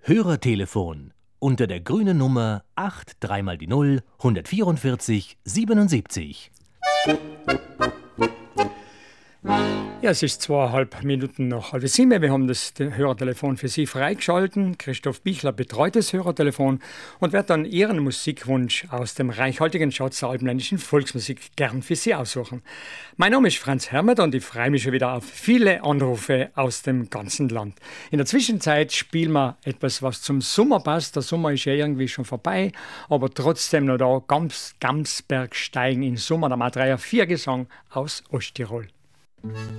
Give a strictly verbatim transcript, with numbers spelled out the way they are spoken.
Hörertelefon unter der grünen Nummer acht dreimal die null hundertvierundvierzig siebenundsiebzig. Ja, es ist zweieinhalb Minuten nach halb sieben. Wir haben das Hörertelefon für Sie freigeschalten. Christoph Bichler betreut das Hörertelefon und wird dann Ihren Musikwunsch aus dem reichhaltigen Schatz der alpenländischen Volksmusik gern für Sie aussuchen. Mein Name ist Franz Hermet und ich freue mich schon wieder auf viele Anrufe aus dem ganzen Land. In der Zwischenzeit spielen wir etwas, was zum Sommer passt. Der Sommer ist ja irgendwie schon vorbei, aber trotzdem noch da. Gams, Gamsberg steigen im Sommer, der Matreia vier Gesang aus Osttirol.